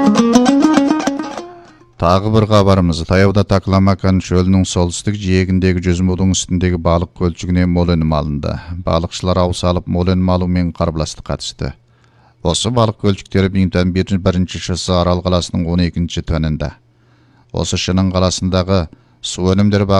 Tағы bir xabarımız, Tayavda Taklamakan çölünün soltүстүк жиегіндегі жүзмудың üstündегі балық көлчүгүнө мол өнім алынды. Балықшылар ау салып, мол өнім алумен қарбыласты қатысты. Осы балық көлчүктері Бийимтен бірінші шысы Арал қаласының 12-ші төнінде. Осы шының қаласындағы су өнімдері